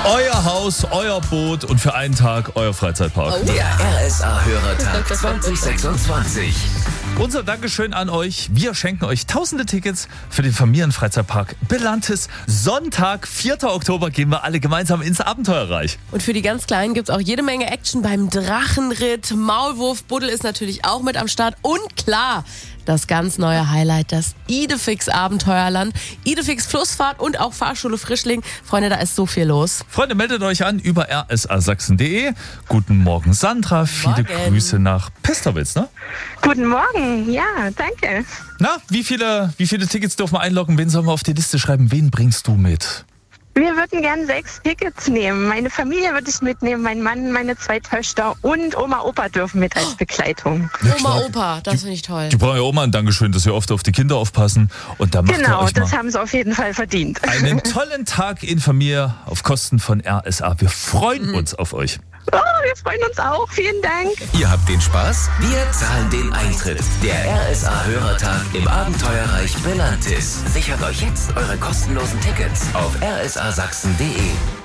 Euer Haus, euer Boot und für einen Tag euer Freizeitpark. Der RSA-Hörertag 2026. Unser Dankeschön an euch. Wir schenken euch tausende Tickets für den Familienfreizeitpark Belantis. Sonntag, 4. Oktober, gehen wir alle gemeinsam ins Abenteuerreich. Und für die ganz Kleinen gibt es auch jede Menge Action beim Drachenritt. Maulwurf Buddel ist natürlich auch mit am Start. Und klar, das ganz neue Highlight, das Idefix Abenteuerland. Idefix Flussfahrt und auch Fahrschule Frischling. Freunde, da ist so viel los. Freunde, meldet euch an über rsasachsen.de. Guten Morgen, Sandra. Viele Grüße nach Pestowitz, ne? Guten Morgen, ja, danke. Na, wie viele Tickets dürfen wir einloggen? Wen sollen wir auf die Liste schreiben? Wen bringst du mit? Wir würden gern 6 Tickets nehmen. Meine Familie würde ich mitnehmen, mein Mann, meine 2 Töchter und Oma, Opa dürfen mit als Begleitung. Ja, Oma, Opa, das finde ich toll. Die brauchen ja Oma ein Dankeschön, dass wir oft auf die Kinder aufpassen. Und da macht ihr Genau, euch das mal haben sie auf jeden Fall verdient. einen tollen Tag in Familie auf Kosten von RSA. Wir freuen uns auf euch. Oh, wir freuen uns auch. Vielen Dank. Ihr habt den Spaß, wir zahlen den Eintritt. Der RSA-Hörertag im Abenteuerreich Belantis. Sichert euch jetzt eure kostenlosen Tickets auf rsasachsen.de.